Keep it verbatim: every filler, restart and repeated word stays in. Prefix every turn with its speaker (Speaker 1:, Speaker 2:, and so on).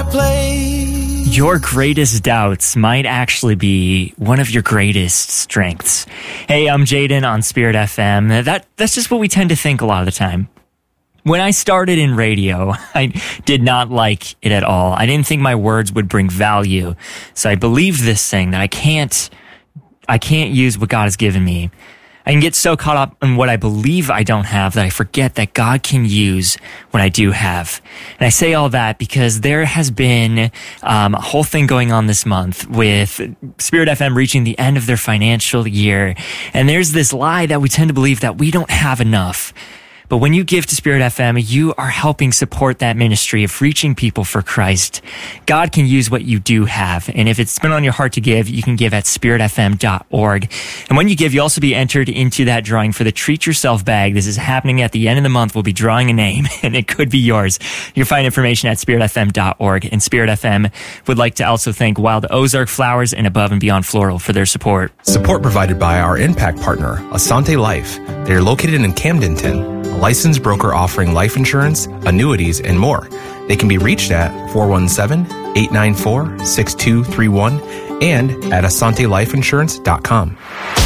Speaker 1: place.
Speaker 2: Your greatest doubts might actually be one of your greatest strengths. Hey, I'm Jaden on Spirit F M. That That's just what we tend to think a lot of the time. When I started in radio, I did not like it at all. I didn't think my words would bring value. So I believed this thing that I can't, I can't use what God has given me. I can get so caught up in what I believe I don't have that I forget that God can use what I do have. And I say all that because there has been um, a whole thing going on this month with Spirit F M reaching the end of their financial year. And there's this lie that we tend to believe that we don't have enough. But when you give to Spirit F M, you are helping support that ministry of reaching people for Christ. God can use what you do have. And if it's been on your heart to give, you can give at spirit f m dot org. And when you give, you'll also be entered into that drawing for the Treat Yourself bag. This is happening at the end of the month. We'll be drawing a name, and it could be yours. You'll find information at spirit f m dot org. And Spirit F M would like to also thank Wild Ozark Flowers and Above and Beyond Floral for their support.
Speaker 3: Support provided by our impact partner, Asante Life. They are located in Camdenton. Licensed broker offering life insurance, annuities, and more. They can be reached at four one seven, eight nine four, six two three one and at asante life insurance dot com.